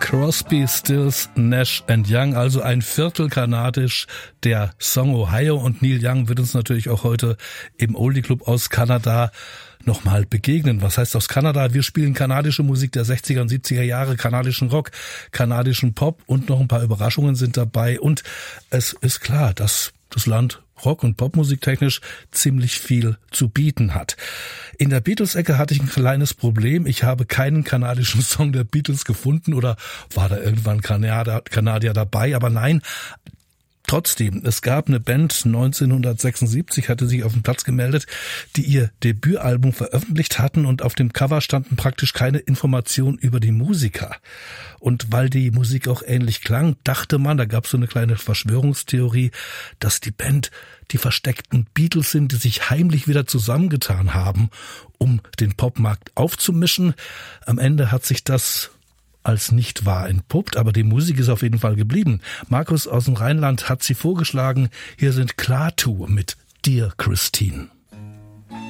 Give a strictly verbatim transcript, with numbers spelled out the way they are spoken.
Crosby, Stills, Nash and Young, also ein Viertel kanadisch, der Song Ohio, und Neil Young wird uns natürlich auch heute im Oldie Club aus Kanada nochmal begegnen. Was heißt aus Kanada? Wir spielen kanadische Musik der sechziger und siebziger Jahre, kanadischen Rock, kanadischen Pop, und noch ein paar Überraschungen sind dabei, und es ist klar, dass das Land Rock- und Popmusik technisch ziemlich viel zu bieten hat. In der Beatles-Ecke hatte ich ein kleines Problem. Ich habe keinen kanadischen Song der Beatles gefunden, oder war da irgendwann Kanadier, Kanadier dabei, aber nein. Trotzdem, es gab eine Band, neunzehnhundertsechsundsiebzig hatte sich auf den Platz gemeldet, die ihr Debütalbum veröffentlicht hatten, und auf dem Cover standen praktisch keine Informationen über die Musiker. Und weil die Musik auch ähnlich klang, dachte man, da gab es so eine kleine Verschwörungstheorie, dass die Band die versteckten Beatles sind, die sich heimlich wieder zusammengetan haben, um den Popmarkt aufzumischen. Am Ende hat sich das als nicht wahr entpuppt, aber die Musik ist auf jeden Fall geblieben. Markus aus dem Rheinland hat sie vorgeschlagen. Hier sind Klaatu mit Dear Christine.